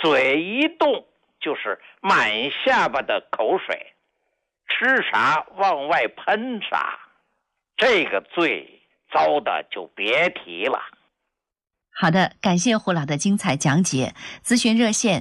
嘴一动就是满下巴的口水，吃啥往外喷啥，这个最糟的就别提了。 好的，感谢胡老的精彩讲解。咨询热线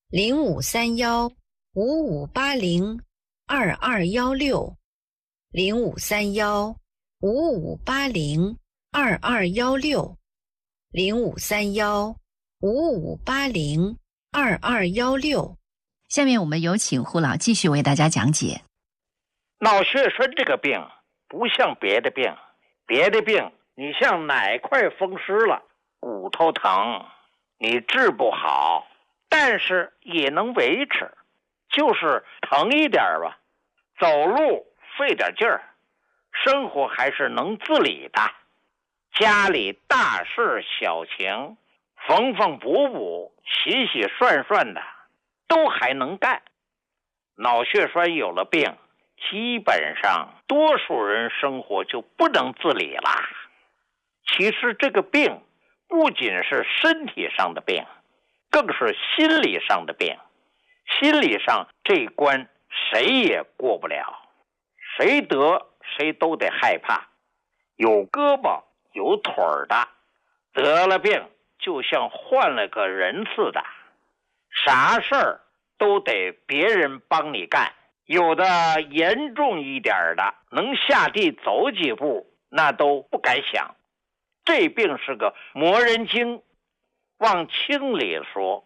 053155802216，053155802216。 下面我们有请胡老继续为大家讲解。 脑血栓这个病不像别的病，别的病你像哪块风湿了，骨头疼，你治不好，但是也能维持，就是疼一点吧，走路费点劲儿，生活还是能自理的，家里大事小情，缝缝补补，洗洗涮涮的，都还能干。脑血栓有了病，基本上多数人生活就不能自理了。其实这个病不仅是身体上的病，更是心理上的病。心理上这一关谁也过不了，谁得谁都得害怕。有胳膊有腿儿的，得了病就像换了个人似的，啥事儿都得别人帮你干。有的严重一点的，能下地走几步那都不敢想。这病是个磨人精，往轻里说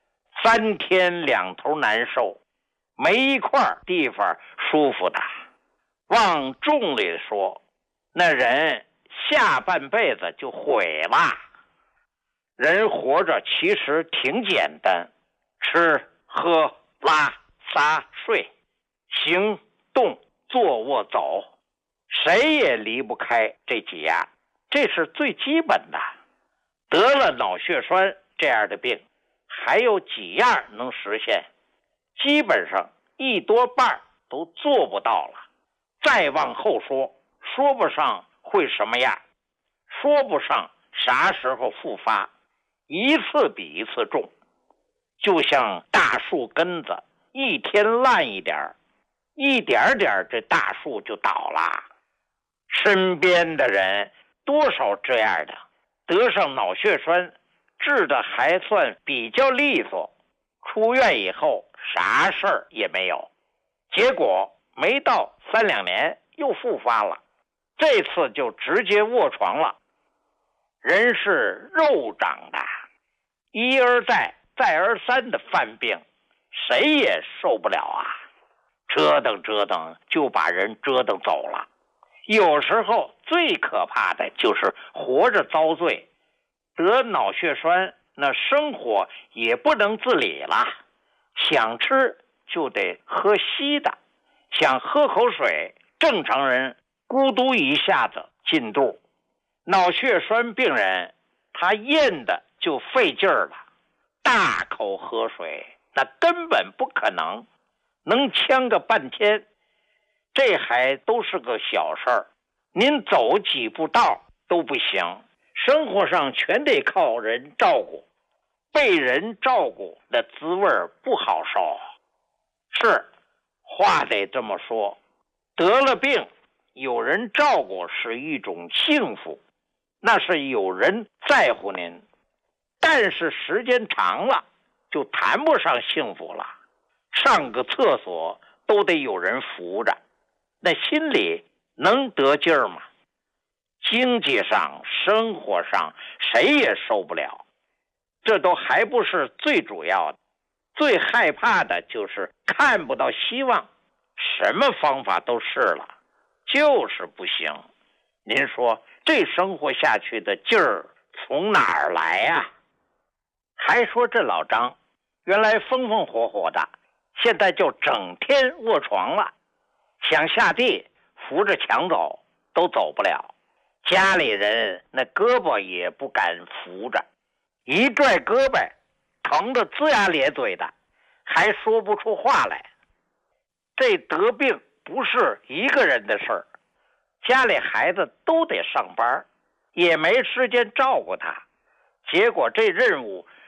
，3天2头难受，没一块地方舒服的。往重里说，那人下半辈子就毁了。人活着其实挺简单，吃喝拉撒睡，行动坐卧走，谁也离不开这几样，这是最基本的。得了脑血栓这样的病，还有几样能实现，基本上一多半都做不到了。再往后说，说不上会什么样，说不上啥时候复发，一次比一次重。就像大树根子，一天烂一点，一点点这大树就倒了。身边的人多少这样的，得上脑血栓治的还算比较利索，出院以后啥事儿也没有，结果没到3、2年又复发了，这次就直接卧床了。人是肉长的，一而再再而三的犯病，谁也受不了啊，折腾折腾就把人折腾走了。有时候最可怕的就是活着遭罪，得脑血栓那生活也不能自理了，想吃就得喝稀的，想喝口水，正常人咕嘟一下子进肚。脑血栓病人他咽的就费劲儿了，大口喝水那根本不可能，能呛个半天。这还都是个小事儿，您走几步道都不行，生活上全得靠人照顾，被人照顾的滋味不好受。是，话得这么说，得了病有人照顾是一种幸福，那是有人在乎您，但是时间长了就谈不上幸福了，上个厕所都得有人扶着，那心里能得劲儿吗？经济上生活上谁也受不了，这都还不是最主要的，最害怕的就是看不到希望，什么方法都试了，就是不行。您说这生活下去的劲儿从哪儿来呀？还说这老张原来风风火火的，现在就整天卧床了，想下地扶着墙走都走不了，家里人那胳膊也不敢扶着，一拽胳膊疼得龇牙咧嘴的，还说不出话来。这得病不是一个人的事儿，家里孩子都得上班，也没时间照顾他，结果这任务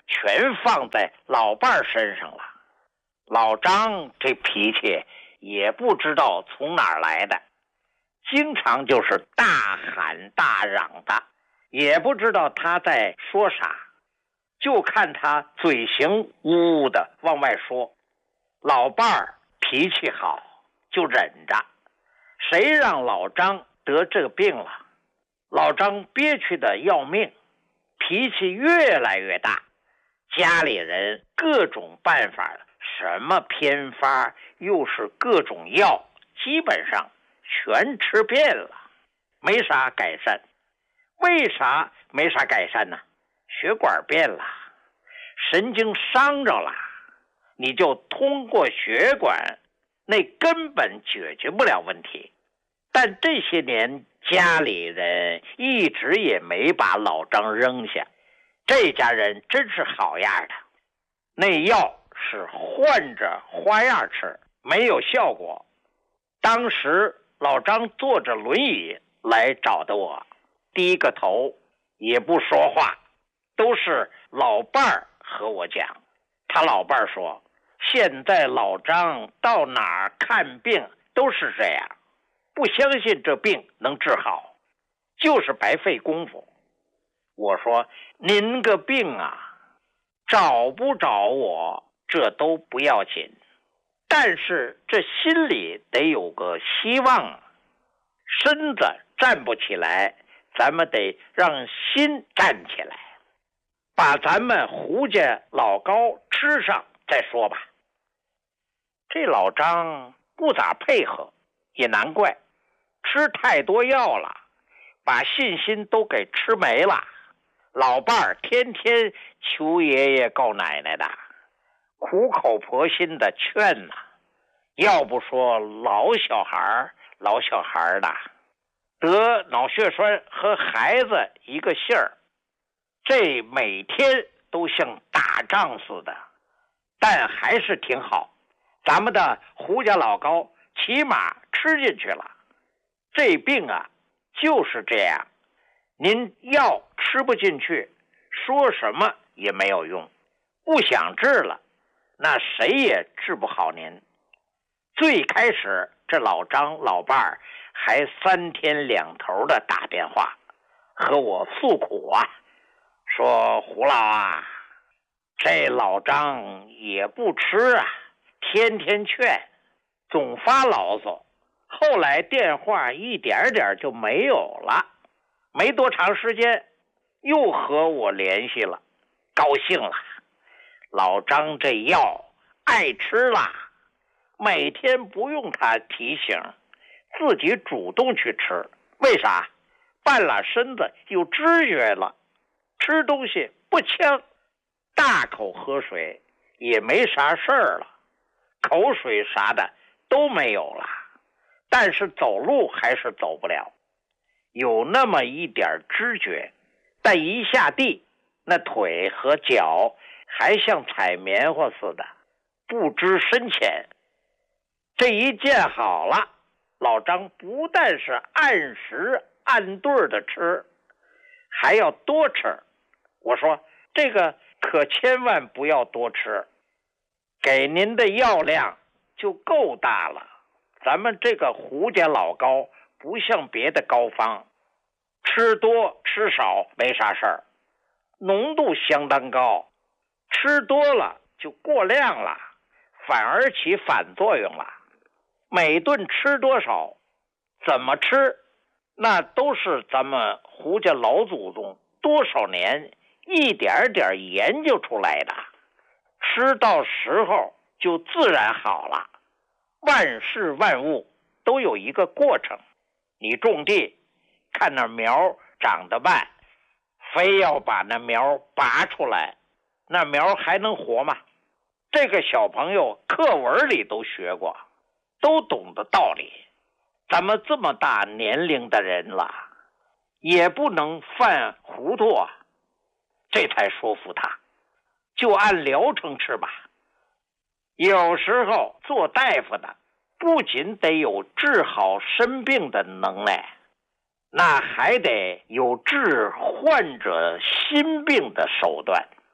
全放在老伴儿身上了。老张这脾气也不知道从哪儿来的，经常就是大喊大嚷的，也不知道他在说啥，就看他嘴型呜呜的往外说。老伴儿脾气好，就忍着。谁让老张得这个病了？老张憋屈的要命，脾气越来越大，家里人各种办法，什么偏方又是各种药，基本上全吃遍了，没啥改善。为啥没啥改善呢？血管变了，神经伤着了，你就通过血管，那根本解决不了问题。但这些年家里人一直也没把老张扔下，这家人真是好样的。那药是换着花样吃，没有效果。当时老张坐着轮椅来找的我，低个头也不说话，都是老伴儿和我讲。他老伴儿说，现在老张到哪儿看病都是这样，不相信这病能治好，就是白费功夫。我说，您个病啊，找不着我这都不要紧，但是这心里得有个希望，身子站不起来，咱们得让心站起来，把咱们胡家老高吃上再说吧。这老张不咋配合，也难怪，吃太多药了，把信心都给吃没了。老伴儿天天求爷爷告奶奶的，苦口婆心的劝呐。要不说老小孩的得脑血栓和孩子一个姓儿，这每天都像打仗似的，但还是挺好。咱们的胡家老高起码吃进去了。这病啊就是这样，您药吃不进去，说什么也没有用，不想治了，那谁也治不好您。最开始这老张老伴儿还3天2头的打电话和我诉苦啊，说胡老啊，这老张也不吃啊，天天劝，总发牢骚。后来电话一点点就没有了，没多长时间又和我联系了，高兴了。老张这药爱吃了，每天不用他提醒，自己主动去吃。为啥？半拉身子有知觉了，吃东西不呛，大口喝水也没啥事儿了，口水啥的都没有了，但是走路还是走不了，有那么一点知觉，但一下地，那腿和脚还像踩棉花似的，不知深浅。这一见好了，老张不但是按时按对的吃，还要多吃。我说这个可千万不要多吃，给您的药量就够大了。咱们这个胡家老高不像别的膏方，吃多吃少没啥事儿，浓度相当高，吃多了就过量了，反而起反作用了。每顿吃多少，怎么吃，那都是咱们胡家老祖宗多少年一点点研究出来的，吃到时候就自然好了。万事万物都有一个过程，你种地看那苗长得慢，非要把那苗拔出来，那苗还能活吗？这个小朋友课文里都学过，都懂得道理。咱们这么大年龄的人了，也不能犯糊涂啊。这才说服他，就按疗程吃吧。有时候做大夫的不仅得有治好生病的能耐，那还得有治患者心病的手段。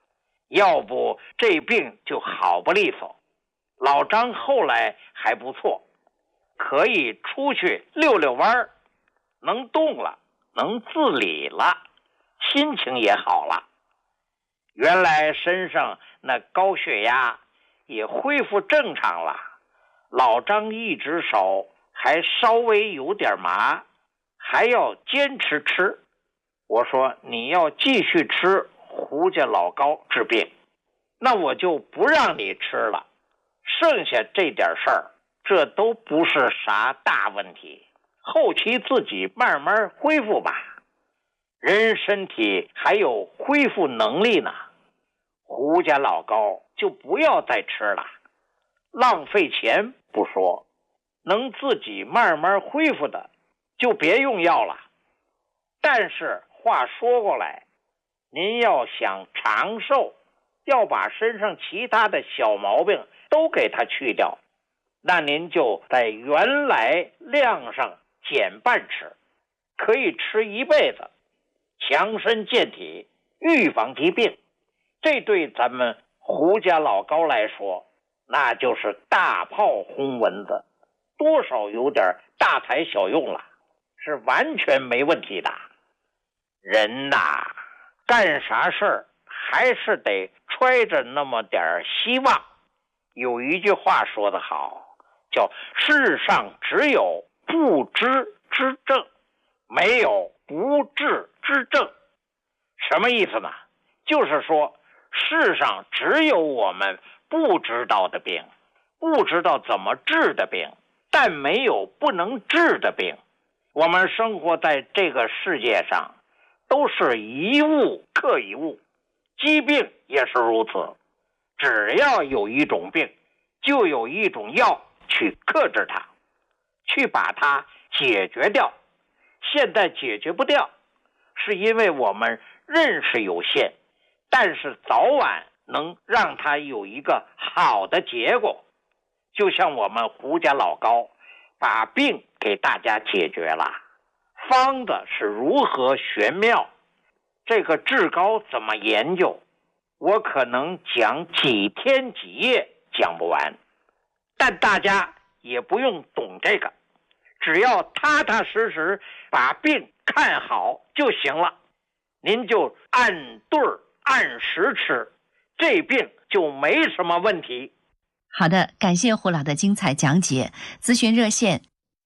要不这病就好不利索。老张后来还不错，可以出去溜溜弯，能动了，能自理了，心情也好了。原来身上那高血压也恢复正常了。老张一只手还稍微有点麻，还要坚持吃。我说你要继续吃胡家老高治病，那我就不让你吃了。剩下这点事儿，这都不是啥大问题，后期自己慢慢恢复吧。人身体还有恢复能力呢，胡家老高就不要再吃了，浪费钱不说，能自己慢慢恢复的就别用药了。但是话说过来，您要想长寿，要把身上其他的小毛病都给它去掉，那您就在原来量上减半吃，可以吃一辈子，强身健体，预防疾病。这对咱们胡家老高来说，那就是大炮轰蚊子，多少有点大材小用了，是完全没问题的。人呐，干啥事儿还是得揣着那么点希望。有一句话说得好，叫世上只有不知之症，没有不治之症。什么意思呢？就是说世上只有我们不知道的病，不知道怎么治的病，但没有不能治的病。我们生活在这个世界上，都是一物克一物，疾病也是如此。只要有一种病，就有一种药去克制它，去把它解决掉。现在解决不掉，是因为我们认识有限，但是早晚能让它有一个好的结果。就像我们胡家老高把病给大家解决了，方子是如何玄妙，这个治高怎么研究，我可能讲几天几夜讲不完，但大家也不用懂这个，只要踏踏实实把病看好就行了。您就按对儿按时吃，这病就没什么问题。 好的，感谢胡老的精彩讲解。咨询热线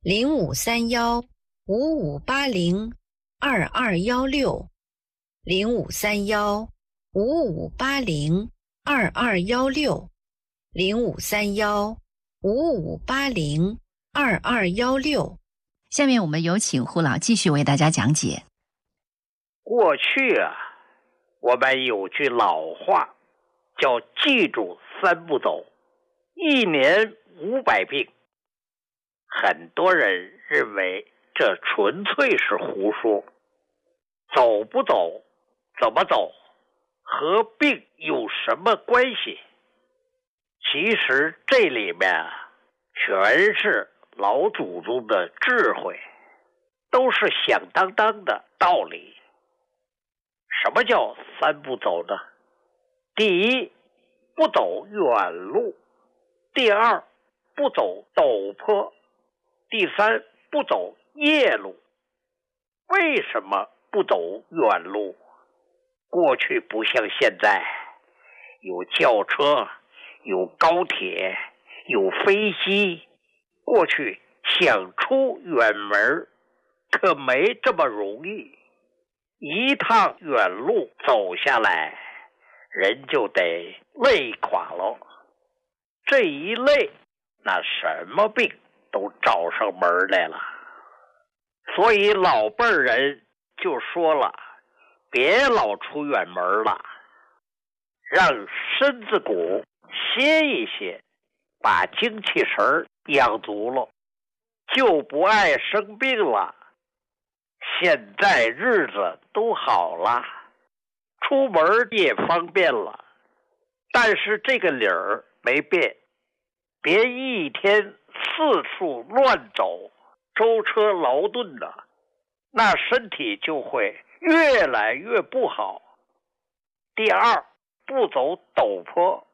053155802216，053155802216。 下面我们有请胡老继续为大家讲解。 过去啊，我们有句老话叫记住3不走，1年500病。很多人认为这纯粹是胡说，走不走，怎么走，和病有什么关系？其实这里面啊，全是老祖宗的智慧，都是响当当的道理。什么叫3不走呢？第一，不走远路；第二，不走陡坡；第三，不走夜路。为什么不走远路？过去不像现在，有轿车，有高铁，有飞机。过去想出远门可没这么容易，一趟远路走下来，人就得累垮了。这一累，那什么病都找上门来了。所以老辈人就说了，别老出远门了，让身子骨歇一歇，把精气神养足了，就不爱生病了。现在日子都好了，出门也方便了，但是这个理儿没变，别一天四处乱走，舟车劳顿的，那身体就会越来越不好。第二， 不走陡坡。